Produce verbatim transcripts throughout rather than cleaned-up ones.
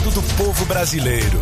cuidado do povo brasileiro.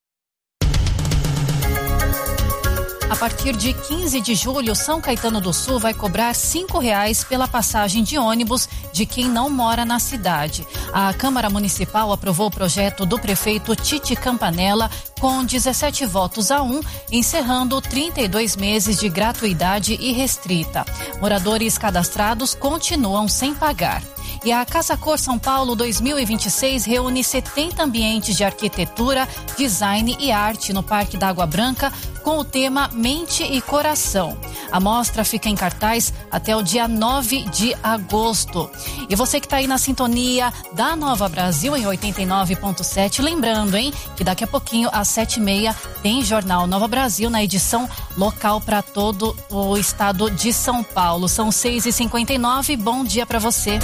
A partir de quinze de julho, São Caetano do Sul vai cobrar cinco reais pela passagem de ônibus de quem não mora na cidade. A Câmara Municipal aprovou o projeto do prefeito Tite Campanella com dezessete votos a um, encerrando trinta e dois meses de gratuidade irrestrita. Moradores cadastrados continuam sem pagar. E a Casa Cor São Paulo dois mil e vinte e seis reúne setenta ambientes de arquitetura, design e arte no Parque da Água Branca com o tema Mente e Coração. A mostra fica em cartaz até o dia nove de agosto. E você que está aí na sintonia da Nova Brasil em oitenta e nove ponto sete, lembrando, hein, que daqui a pouquinho às sete e meia tem Jornal Nova Brasil na edição local para todo o estado de São Paulo. São seis e cinquenta e nove, bom dia para você.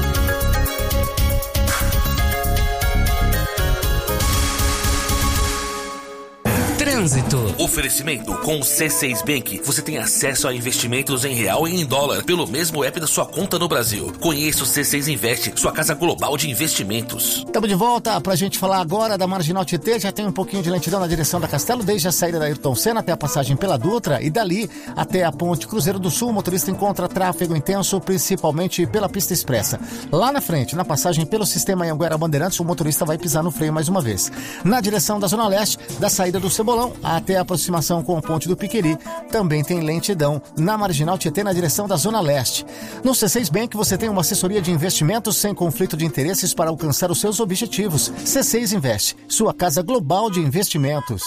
Trânsito. Oferecimento com o C seis Bank. Você tem acesso a investimentos em real e em dólar pelo mesmo app da sua conta no Brasil. Conheça o C seis Invest, sua casa global de investimentos. Estamos de volta pra gente falar agora da Marginal Tietê. Já tem um pouquinho de lentidão na direção da Castelo, desde a saída da Ayrton Senna até a passagem pela Dutra e dali até a Ponte Cruzeiro do Sul. O motorista encontra tráfego intenso, principalmente pela pista expressa. Lá na frente, na passagem pelo sistema Anhanguera Bandeirantes, o motorista vai pisar no freio mais uma vez. Na direção da Zona Leste, da saída do Cebolão até a aproximação com o Ponte do Piqueri, também tem lentidão na Marginal Tietê na direção da Zona Leste. No C seis Bank você tem uma assessoria de investimentos sem conflito de interesses para alcançar os seus objetivos. C seis Invest, sua casa global de investimentos.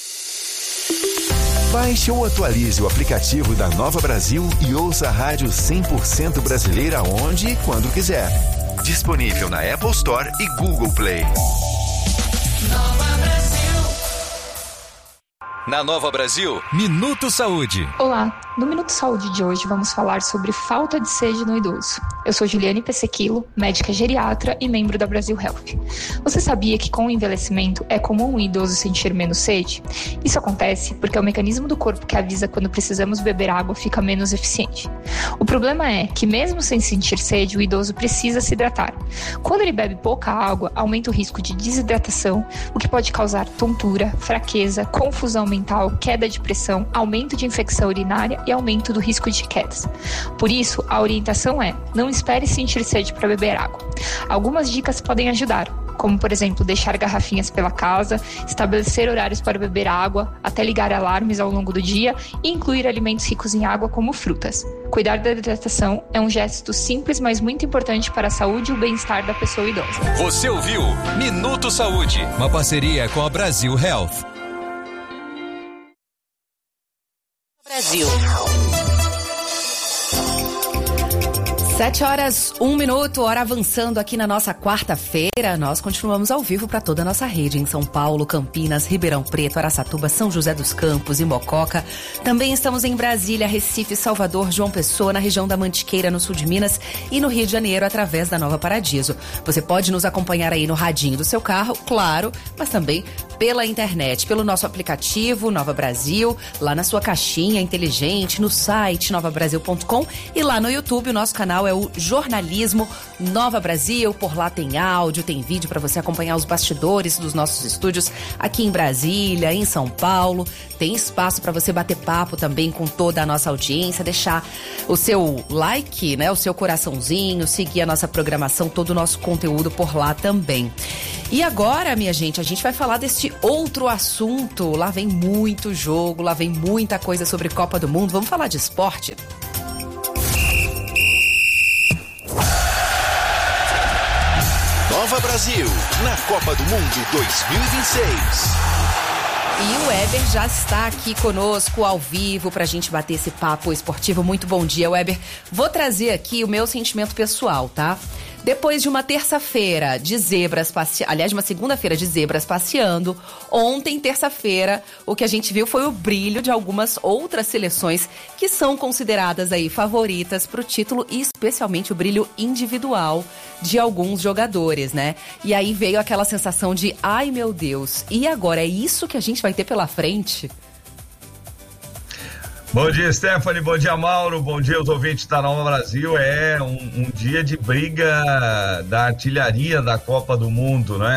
Baixe ou atualize o aplicativo da Nova Brasil e ouça a rádio cem por cento brasileira onde e quando quiser. Disponível na Apple Store e Google Play. Nova Brasil. Na Nova Brasil, Minuto Saúde. Olá, no Minuto Saúde de hoje vamos falar sobre falta de sede no idoso. Eu sou Juliane Pessequilo, médica geriatra e membro da Brasil Health. Você sabia que com o envelhecimento é comum o idoso sentir menos sede? Isso acontece porque o mecanismo do corpo que avisa quando precisamos beber água fica menos eficiente. O problema é que mesmo sem sentir sede, o idoso precisa se hidratar. Quando ele bebe pouca água, aumenta o risco de desidratação, o que pode causar tontura, fraqueza, confusão mental, queda de pressão, aumento de infecção urinária e aumento do risco de quedas. Por isso, a orientação é: não espere sentir sede para beber água. Algumas dicas podem ajudar, como, por exemplo, deixar garrafinhas pela casa, estabelecer horários para beber água, até ligar alarmes ao longo do dia e incluir alimentos ricos em água, como frutas. Cuidar da hidratação é um gesto simples, mas muito importante para a saúde e o bem-estar da pessoa idosa. Você ouviu Minuto Saúde, uma parceria com a Brasil Health. Brasil. Sete horas, um minuto, hora avançando aqui na nossa quarta-feira. Nós continuamos ao vivo para toda a nossa rede em São Paulo, Campinas, Ribeirão Preto, Araçatuba, São José dos Campos e Mococa. Também estamos em Brasília, Recife, Salvador, João Pessoa, na região da Mantiqueira, no sul de Minas e no Rio de Janeiro, através da Nova Paradiso. Você pode nos acompanhar aí no radinho do seu carro, claro, mas também pela internet, pelo nosso aplicativo Nova Brasil, lá na sua caixinha inteligente, no site nova brasil ponto com e lá no YouTube o nosso canal é o Jornalismo Nova Brasil. Por lá tem áudio, tem vídeo para você acompanhar os bastidores dos nossos estúdios aqui em Brasília, em São Paulo. Tem espaço para você bater papo também com toda a nossa audiência, deixar o seu like, né, o seu coraçãozinho, seguir a nossa programação, todo o nosso conteúdo por lá também. E agora, minha gente, a gente vai falar desse outro assunto. Lá vem muito jogo, lá vem muita coisa sobre Copa do Mundo. Vamos falar de esporte? Nova Brasil, na Copa do Mundo dois mil e vinte e seis. E o Weber já está aqui conosco ao vivo pra gente bater esse papo esportivo. Muito bom dia, Weber. Vou trazer aqui o meu sentimento pessoal, tá? Depois de uma terça-feira de zebras passeando, aliás, de uma segunda-feira de zebras passeando, ontem, terça-feira, o que a gente viu foi o brilho de algumas outras seleções que são consideradas aí favoritas pro título e especialmente o brilho individual de alguns jogadores, né? E aí veio aquela sensação de, ai meu Deus, e agora é isso que a gente vai ter pela frente? Bom dia, Stephanie, bom dia, Mauro, bom dia aos ouvintes da Nova Brasil. É um, um dia de briga da artilharia da Copa do Mundo, né?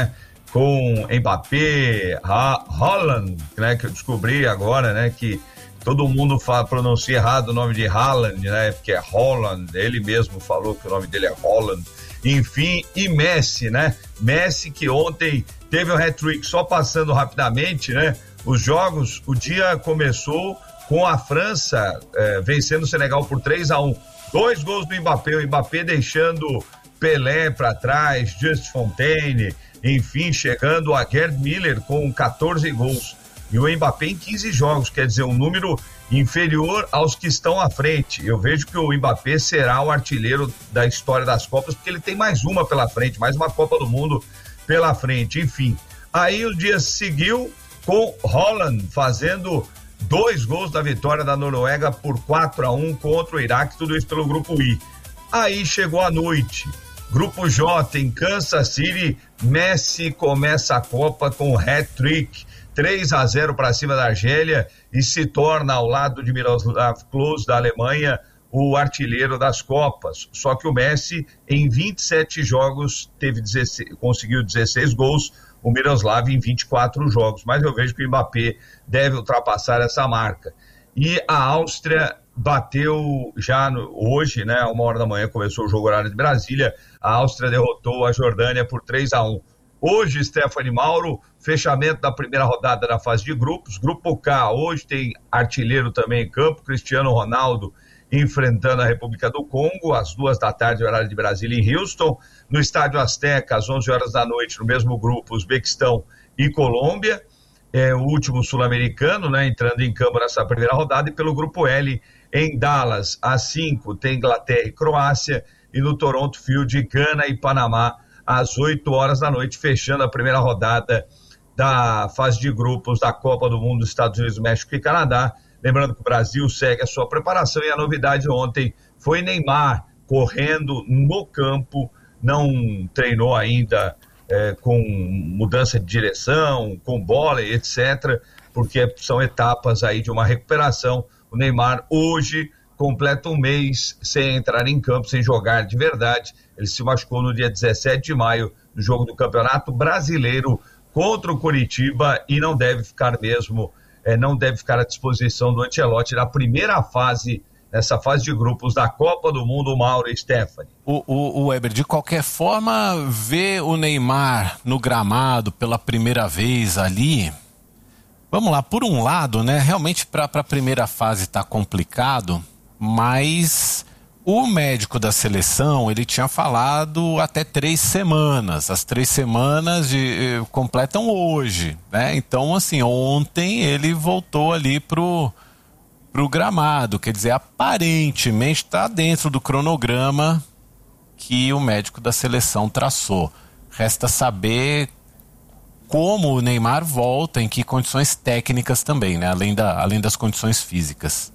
com Mbappé, ha- Haaland, né, que eu descobri agora, né, que todo mundo fala, pronuncia errado o nome de Haaland, né, porque é Holland, ele mesmo falou que o nome dele é Holland, enfim, e Messi, né, Messi que ontem teve um hat-trick. Só passando rapidamente, né, os jogos, o dia começou com a França eh, vencendo o Senegal por três a um, dois gols do Mbappé, o Mbappé deixando Pelé para trás, Just Fontaine, enfim, chegando a Gerd Müller com catorze gols. E o Mbappé em quinze jogos, quer dizer, um número inferior aos que estão à frente. Eu vejo que o Mbappé será o artilheiro da história das Copas, porque ele tem mais uma pela frente, mais uma Copa do Mundo pela frente, enfim. Aí o dia seguiu com Haaland fazendo dois gols da vitória da Noruega por quatro a um contra o Iraque, tudo isso pelo grupo I. Aí chegou a noite, grupo J em Kansas City, Messi começa a Copa com hat-trick, três a zero para cima da Argélia e se torna, ao lado de Miroslav Klose da Alemanha, o artilheiro das Copas. Só que o Messi, em vinte e sete jogos, teve dezesseis, conseguiu dezesseis gols, o Miroslav em vinte e quatro jogos. Mas eu vejo que o Mbappé deve ultrapassar essa marca. E a Áustria bateu já no, hoje, né, uma hora da manhã, começou o jogo horário de Brasília, a Áustria derrotou a Jordânia por três a um. Hoje, Stephanie Mauro, fechamento da primeira rodada da fase de grupos, grupo K, hoje tem artilheiro também em campo, Cristiano Ronaldo enfrentando a República do Congo, às duas da tarde, horário de Brasília, em Houston, no Estádio Azteca, às onze horas da noite, no mesmo grupo, Uzbequistão e Colômbia, é o último sul-americano, né, entrando em campo nessa primeira rodada, e pelo grupo L, em Dallas, às cinco, tem Inglaterra e Croácia, e no Toronto Field, Gana e Panamá, às oito horas da noite, fechando a primeira rodada da fase de grupos da Copa do Mundo, Estados Unidos, México e Canadá. Lembrando que o Brasil segue a sua preparação e a novidade ontem foi Neymar correndo no campo, não treinou ainda é, com mudança de direção, com bola e etcétera, porque são etapas aí de uma recuperação. O Neymar hoje completa um mês sem entrar em campo, sem jogar de verdade. Ele se machucou no dia dezessete de maio, no jogo do Campeonato Brasileiro contra o Coritiba, e não deve ficar mesmo, é, não deve ficar à disposição do Ancelotti na primeira fase, nessa fase de grupos da Copa do Mundo, Mauro e Stephanie. O, o, o Weber, de qualquer forma, ver o Neymar no gramado pela primeira vez ali, vamos lá, por um lado, né, realmente para a primeira fase tá complicado, mas o médico da seleção, ele tinha falado até três semanas. As três semanas de, eh, completam hoje, né? Então, assim, ontem ele voltou ali pro, pro gramado. Quer dizer, aparentemente está dentro do cronograma que o médico da seleção traçou. Resta saber como o Neymar volta, em que condições técnicas também, né? Além, da, além das condições físicas.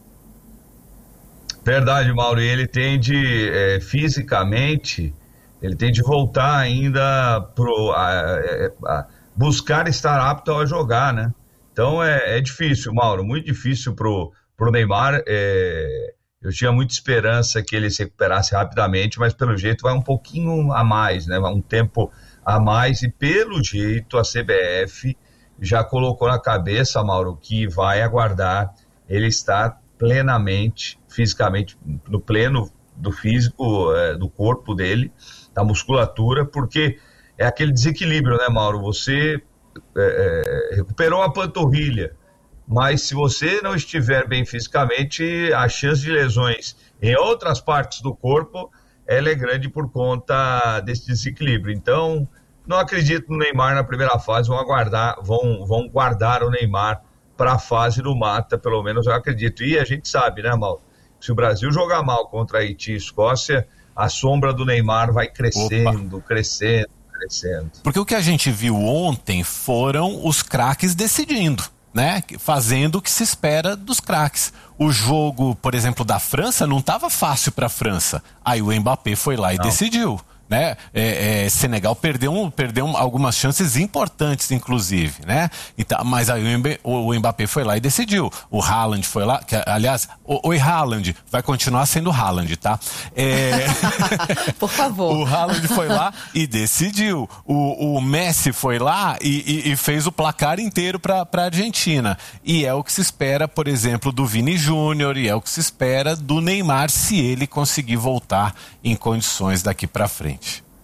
Verdade, Mauro, e ele tem de, é, fisicamente, ele tem de voltar ainda pro, a, a, a buscar estar apto a jogar, né? Então é, é difícil, Mauro, muito difícil pro, pro Neymar. É, eu tinha muita esperança que ele se recuperasse rapidamente, mas pelo jeito vai um pouquinho a mais, né? Vai um tempo a mais, e pelo jeito a C B F já colocou na cabeça, Mauro, que vai aguardar ele estar plenamente, fisicamente, no pleno do físico, é, do corpo dele, da musculatura, porque é aquele desequilíbrio, né, Mauro? Você é, recuperou a panturrilha, mas se você não estiver bem fisicamente, a chance de lesões em outras partes do corpo, ela é grande por conta desse desequilíbrio. Então, não acredito no Neymar na primeira fase, vão aguardar, vão, vão guardar o Neymar para a fase do mata, pelo menos eu acredito. E a gente sabe, né, Mauro? Se o Brasil jogar mal contra Haiti e Escócia, a sombra do Neymar vai crescendo, Opa. crescendo, crescendo. Porque o que a gente viu ontem foram os craques decidindo, né? Fazendo o que se espera dos craques. O jogo, por exemplo, da França não estava fácil para a França. Aí o Mbappé foi lá e não. decidiu. né? É, é, Senegal perdeu, um, perdeu um, algumas chances importantes, inclusive, né? Então, mas aí o, o Mbappé foi lá e decidiu. O Haaland foi lá, que, aliás, o, o Haaland vai continuar sendo Haaland, tá? É... Por favor. O Haaland foi lá e decidiu. O, o Messi foi lá e, e, e fez o placar inteiro para a Argentina. E é o que se espera, por exemplo, do Vini Júnior, e é o que se espera do Neymar, se ele conseguir voltar em condições daqui para frente.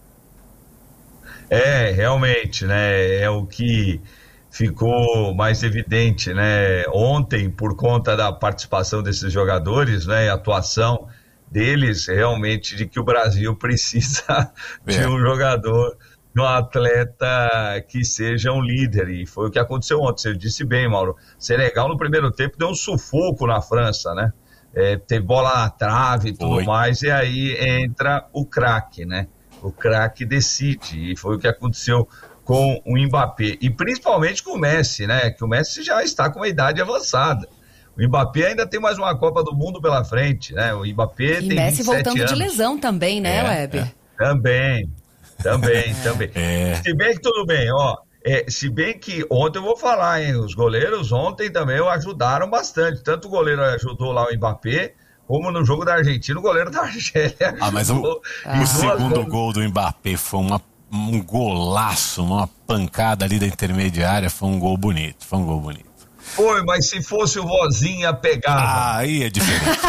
É, realmente, né? É o que ficou mais evidente, né? Ontem, por conta da participação desses jogadores, né? A atuação deles, realmente, de que o Brasil precisa é. de um jogador, de um atleta que seja um líder. E foi o que aconteceu ontem. Você disse bem, Mauro. Senegal, no primeiro tempo, deu um sufoco na França, né? É, teve bola na trave e tudo Oi. mais, e aí entra o craque, né? O craque decide, e foi o que aconteceu com o Mbappé, e principalmente com o Messi, né? Que o Messi já está com uma idade avançada. O Mbappé ainda tem mais uma Copa do Mundo pela frente, né? O Mbappé e tem Messi voltando anos. de lesão também, né, é, Weber? É. Também, também, também. É. Se bem que tudo bem, ó. É, se bem que ontem eu vou falar, hein? Os goleiros ontem também ajudaram bastante. Tanto o goleiro ajudou lá o Mbappé, como no jogo da Argentina, o goleiro da Argélia. Ah, mas o, ah. o segundo gol do Mbappé foi uma, um golaço, uma pancada ali da intermediária, foi um gol bonito, foi um gol bonito. Foi, mas se fosse o Vozinha, pegava. Ah, aí é diferente.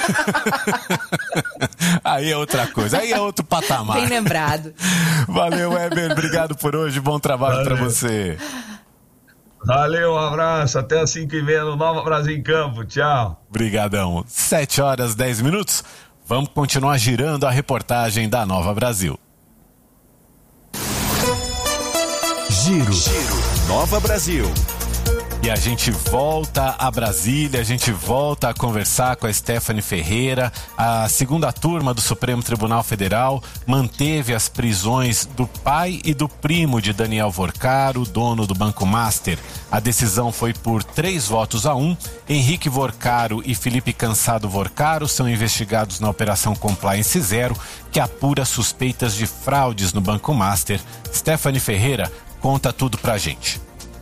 Aí é outra coisa, aí é outro patamar. Bem lembrado. Valeu, Weber, obrigado por hoje, bom trabalho para você. Valeu, um abraço, até às cinco e meia no Nova Brasil em Campo, tchau. Obrigadão, sete horas, dez minutos, vamos continuar girando a reportagem da Nova Brasil. Giro, Giro. Nova Brasil. E a gente volta a Brasília, a gente volta a conversar com a Stephanie Ferreira. A segunda turma do Supremo Tribunal Federal manteve as prisões do pai e do primo de Daniel Vorcaro, dono do Banco Master. A decisão foi por três votos a um. Henrique Vorcaro e Felipe Cansado Vorcaro são investigados na Operação Compliance Zero, que apura suspeitas de fraudes no Banco Master. Stephanie Ferreira conta tudo pra gente.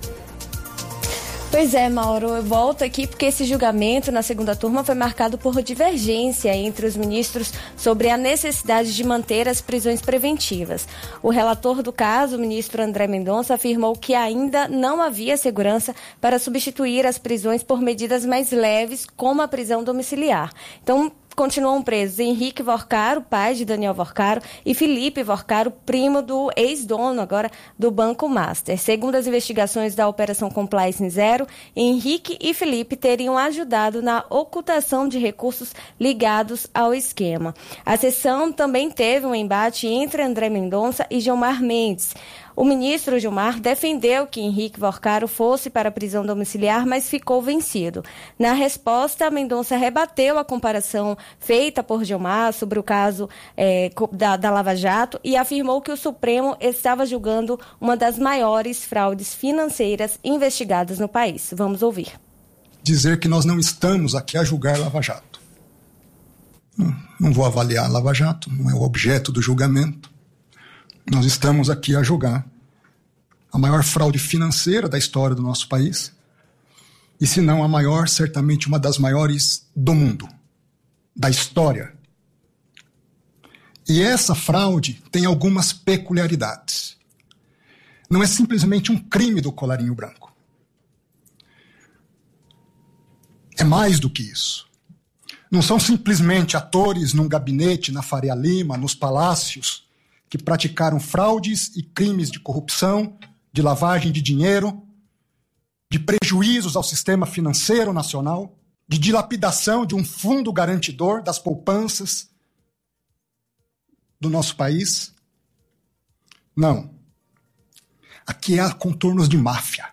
Pois é, Mauro, eu volto aqui porque esse julgamento na segunda turma foi marcado por divergência entre os ministros sobre a necessidade de manter as prisões preventivas. O relator do caso, o ministro André Mendonça, afirmou que ainda não havia segurança para substituir as prisões por medidas mais leves, como a prisão domiciliar. Então, continuam presos Henrique Vorcaro, pai de Daniel Vorcaro, e Felipe Vorcaro, primo do ex-dono agora do Banco Master. Segundo as investigações da Operação Compliance Zero, Henrique e Felipe teriam ajudado na ocultação de recursos ligados ao esquema. A sessão também teve um embate entre André Mendonça e Gilmar Mendes. O ministro Gilmar defendeu que Henrique Vorcaro fosse para a prisão domiciliar, mas ficou vencido. Na resposta, Mendonça rebateu a comparação feita por Gilmar sobre o caso é, da, da Lava Jato e afirmou que o Supremo estava julgando uma das maiores fraudes financeiras investigadas no país. Vamos ouvir. Dizer que nós não estamos aqui a julgar Lava Jato. Não, não vou avaliar Lava Jato, não é o objeto do julgamento. Nós estamos aqui a julgar a maior fraude financeira da história do nosso país, e se não a maior, certamente uma das maiores do mundo, da história. E essa fraude tem algumas peculiaridades. Não é simplesmente um crime do colarinho branco. É mais do que isso. Não são simplesmente atores num gabinete na Faria Lima, nos palácios, que praticaram fraudes e crimes de corrupção, de lavagem de dinheiro, de prejuízos ao sistema financeiro nacional, de dilapidação de um fundo garantidor das poupanças do nosso país. Não. Aqui há contornos de máfia.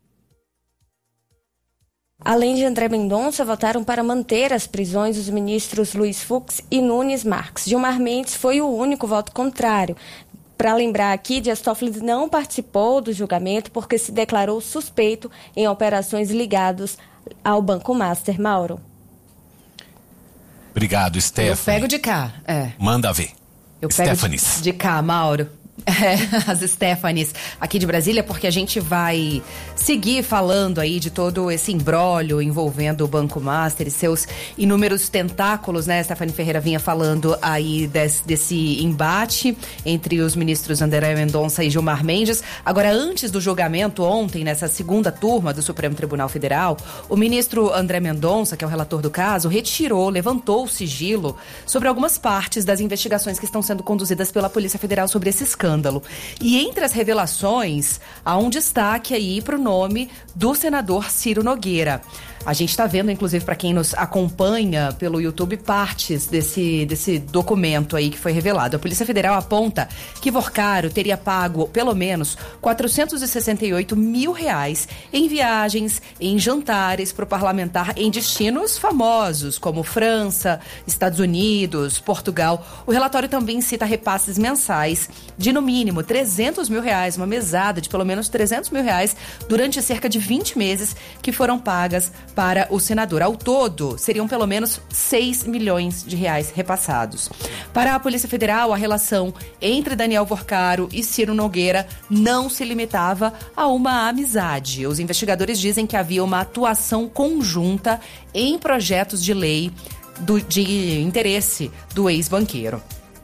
Além de André Mendonça, votaram para manter as prisões os ministros Luiz Fux e Nunes Marques. Gilmar Mendes foi o único voto contrário. Para lembrar aqui, Dias Toffoli não participou do julgamento porque se declarou suspeito em operações ligadas ao Banco Master. Mauro. Obrigado, Stephanie. Eu pego de cá. É. Manda ver. Eu pego Stephanies. de, de cá, Mauro. É, as Stephanies aqui de Brasília, porque a gente vai seguir falando aí de todo esse imbróglio envolvendo o Banco Master e seus inúmeros tentáculos, né? Stephanie Ferreira vinha falando aí desse, desse embate entre os ministros André Mendonça e Gilmar Mendes. Agora, antes do julgamento, ontem, nessa segunda turma do Supremo Tribunal Federal, o ministro André Mendonça, que é o relator do caso, retirou, levantou o sigilo sobre algumas partes das investigações que estão sendo conduzidas pela Polícia Federal sobre esse escândalo. E entre as revelações, há um destaque aí para o nome do senador Ciro Nogueira. A gente está vendo, inclusive, para quem nos acompanha pelo YouTube, partes desse, desse documento aí que foi revelado. A Polícia Federal aponta que Vorcaro teria pago pelo menos quatrocentos e sessenta e oito mil reais em viagens, em jantares para o parlamentar em destinos famosos, como França, Estados Unidos, Portugal. O relatório também cita repasses mensais de, no mínimo, trezentos mil reais, uma mesada de pelo menos trezentos mil reais durante cerca de vinte meses que foram pagas para o senador. Ao todo, seriam pelo menos seis milhões de reais repassados. Para a Polícia Federal, a relação entre Daniel Vorcaro e Ciro Nogueira não se limitava a uma amizade. Os investigadores dizem que havia uma atuação conjunta em projetos de lei do, de interesse do ex-banqueiro.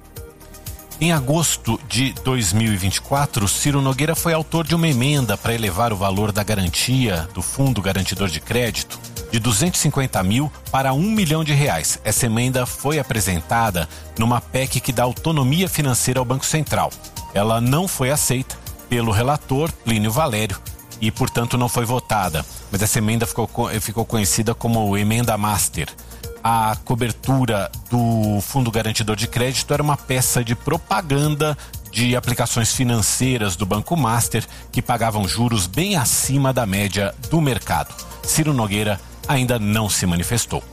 Em agosto de dois mil e vinte e quatro, Ciro Nogueira foi autor de uma emenda para elevar o valor da garantia do Fundo Garantidor de Crédito de duzentos e cinquenta mil para um milhão de reais. Essa emenda foi apresentada numa P E C que dá autonomia financeira ao Banco Central. Ela não foi aceita pelo relator Plínio Valério e, portanto, não foi votada. Mas essa emenda ficou, ficou conhecida como Emenda Master. A cobertura do Fundo Garantidor de Crédito era uma peça de propaganda de aplicações financeiras do Banco Master que pagavam juros bem acima da média do mercado. Ciro Nogueira ainda não se manifestou.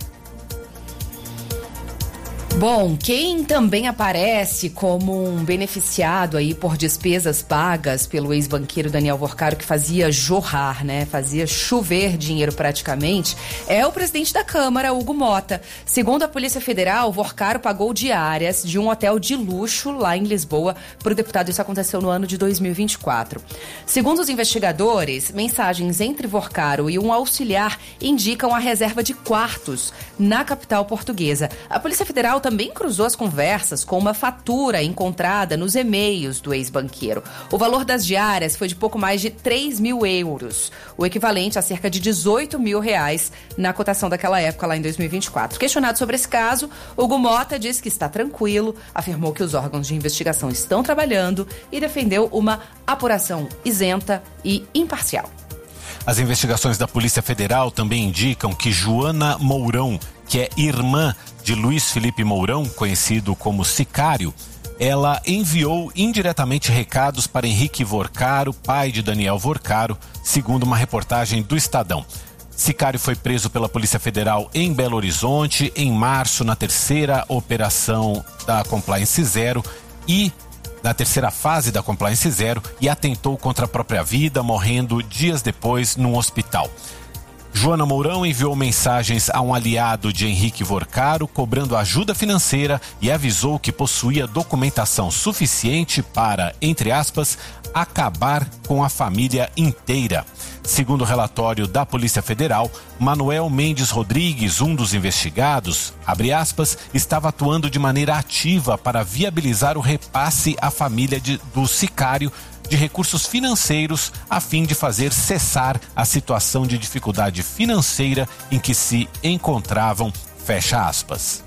Bom, quem também aparece como um beneficiado aí por despesas pagas pelo ex-banqueiro Daniel Vorcaro, que fazia jorrar, né? Fazia chover dinheiro praticamente, é o presidente da Câmara, Hugo Mota. Segundo a Polícia Federal, Vorcaro pagou diárias de um hotel de luxo lá em Lisboa para o deputado. Isso aconteceu no ano de dois mil e vinte e quatro. Segundo os investigadores, mensagens entre Vorcaro e um auxiliar indicam a reserva de quartos na capital portuguesa. A Polícia Federal também cruzou as conversas com uma fatura encontrada nos e-mails do ex-banqueiro. O valor das diárias foi de pouco mais de três mil euros, o equivalente a cerca de dezoito mil reais na cotação daquela época, lá em dois mil e vinte e quatro. Questionado sobre esse caso, Hugo Mota disse que está tranquilo, afirmou que os órgãos de investigação estão trabalhando e defendeu uma apuração isenta e imparcial. As investigações da Polícia Federal também indicam que Joana Mourão, que é irmã de Luiz Felipe Mourão, conhecido como Sicário, ela enviou indiretamente recados para Henrique Vorcaro, pai de Daniel Vorcaro, segundo uma reportagem do Estadão. Sicário foi preso pela Polícia Federal em Belo Horizonte em março, na terceira operação da Compliance Zero e na terceira fase da Compliance Zero, e atentou contra a própria vida, morrendo dias depois num hospital. Joana Mourão enviou mensagens a um aliado de Henrique Vorcaro, cobrando ajuda financeira, e avisou que possuía documentação suficiente para, entre aspas, acabar com a família inteira. Segundo o relatório da Polícia Federal, Manuel Mendes Rodrigues, um dos investigados, abre aspas, estava atuando de maneira ativa para viabilizar o repasse à família de, do Sicário de recursos financeiros a fim de fazer cessar a situação de dificuldade financeira em que se encontravam, fecha aspas.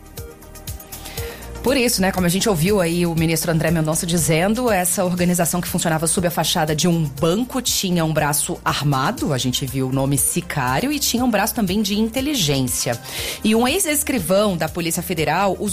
Por isso, né, como a gente ouviu aí o ministro André Mendonça dizendo, essa organização que funcionava sob a fachada de um banco tinha um braço armado, a gente viu o nome Sicário, e tinha um braço também de inteligência. E um ex-escrivão da Polícia Federal